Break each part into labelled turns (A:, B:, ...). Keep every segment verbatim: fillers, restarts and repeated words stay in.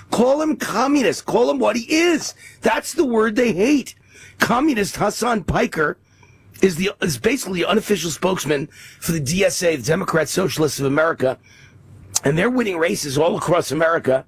A: Call him communist. Call him what he is. That's the word they hate. Communist Hassan Piker is the is basically the unofficial spokesman for the D S A, the Democrat Socialists of America, and they're winning races all across America.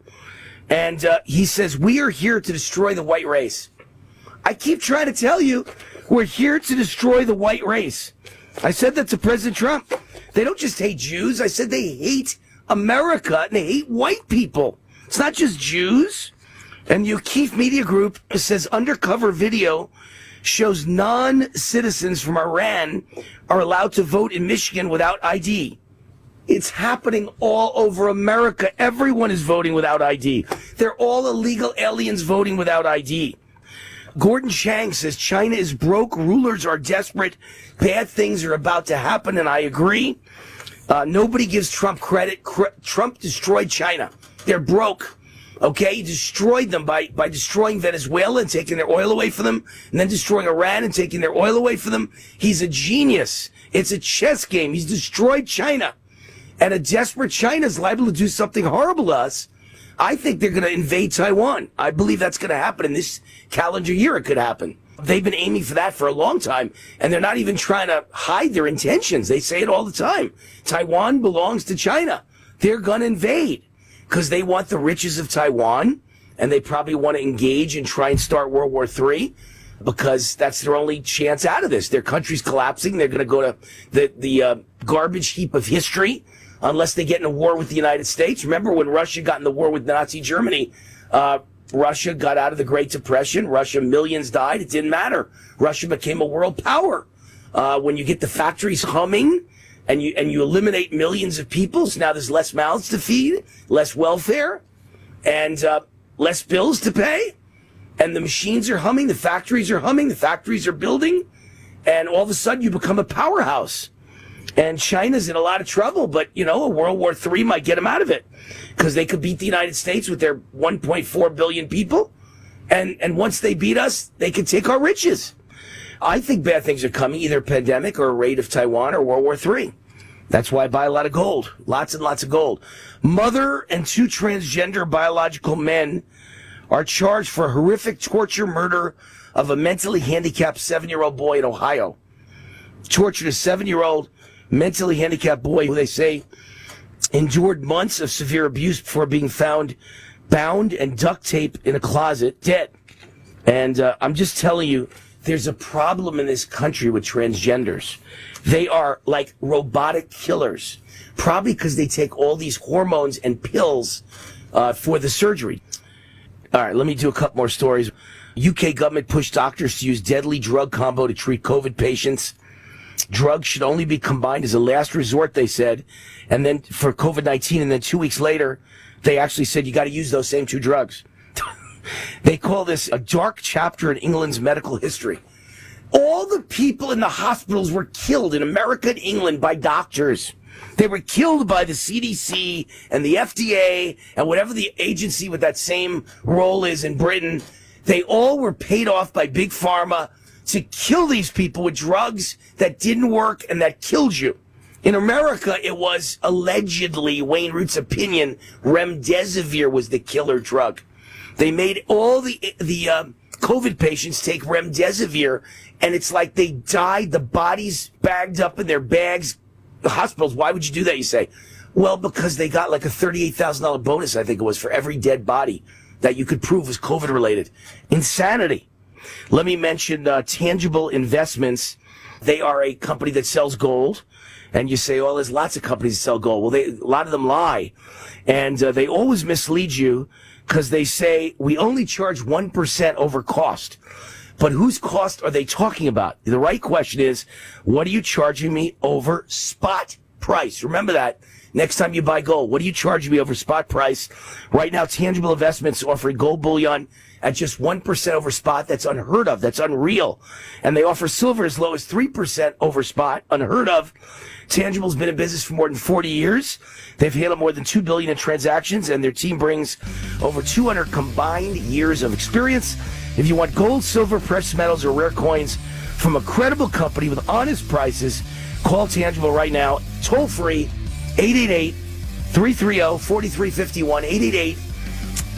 A: And uh, he says, we are here to destroy the white race. I keep trying to tell you, we're here to destroy the white race. I said that to President Trump. They don't just hate Jews. I said they hate America and they hate white people. It's not just Jews. And the O'Keefe Media Group says undercover video shows non-citizens from Iran are allowed to vote in Michigan without I D. It's happening all over America. Everyone is voting without I D. They're all illegal aliens voting without I D. Gordon Chang says China is broke, rulers are desperate, bad things are about to happen, and I agree. Uh, nobody gives Trump credit. Cr- Trump destroyed China. They're broke. Okay, he destroyed them by, by destroying Venezuela and taking their oil away from them, and then destroying Iran and taking their oil away from them. He's a genius. It's a chess game. He's destroyed China. And a desperate China is liable to do something horrible to us. I think they're going to invade Taiwan. I believe that's going to happen in this calendar year. It could happen. They've been aiming for that for a long time, and they're not even trying to hide their intentions. They say it all the time. Taiwan belongs to China. They're going to invade because they want the riches of Taiwan, and they probably want to engage and try and start World War Three because that's their only chance out of this. Their country's collapsing. They're going to go to the, the uh, garbage heap of history unless they get in a war with the United States. Remember when Russia got in the war with Nazi Germany? Uh, Russia got out of the Great Depression. Russia, millions died. It didn't matter. Russia became a world power. Uh, when you get the factories humming and you and you eliminate millions of people, so now there's less mouths to feed, less welfare, and uh, less bills to pay. And the machines are humming, the factories are humming, the factories are building, and all of a sudden you become a powerhouse. And China's in a lot of trouble, but, you know, a World War Three might get them out of it because they could beat the United States with their one point four billion people. And, and once they beat us, they could take our riches. I think bad things are coming, either a pandemic or a raid of Taiwan or World War Three. That's why I buy a lot of gold, lots and lots of gold. Mother and two transgender biological men are charged for horrific torture murder of a mentally handicapped seven-year-old boy in Ohio. Tortured a seven-year-old mentally handicapped boy who they say endured months of severe abuse before being found bound and duct taped in a closet, dead. And uh, I'm just telling you, there's a problem in this country with transgenders. They are like robotic killers, probably because they take all these hormones and pills uh, for the surgery. All right, let me do a couple more stories. U K government pushed doctors to use deadly drug combo to treat COVID patients. Drugs should only be combined as a last resort, they said, and then for COVID nineteen, and then two weeks later, they actually said you got to use those same two drugs. They call this a dark chapter in England's medical history. All the people in the hospitals were killed in America and England by doctors. They were killed by the C D C and the F D A and whatever the agency with that same role is in Britain. They all were paid off by Big Pharma to kill these people with drugs that didn't work and that killed you. In America, it was allegedly, Wayne Root's opinion, remdesivir was the killer drug. They made all the the um, COVID patients take remdesivir, and it's like they died, the bodies bagged up in their bags. The hospitals, why would you do that, you say? Well, because they got like a thirty-eight thousand dollars bonus, I think it was, for every dead body that you could prove was COVID-related. Insanity. Let me mention uh, Tangible Investments. They are a company that sells gold. And you say, oh, there's lots of companies that sell gold. Well, they, a lot of them lie. And uh, they always mislead you because they say, we only charge one percent over cost. But whose cost are they talking about? The right question is, what are you charging me over spot price? Remember that. Next time you buy gold, what are you charging me over spot price? Right now, Tangible Investments offering gold bullion at just one percent over spot. That's unheard of. That's unreal. And they offer silver as low as three percent over spot. Unheard of. Tangible's been in business for more than forty years. They've handled more than two billion dollars in transactions, and their team brings over two hundred combined years of experience. If you want gold, silver, precious metals, or rare coins from a credible company with honest prices, call Tangible right now. Toll free, eight eight eight, three three zero, four three five one, eight eight eight,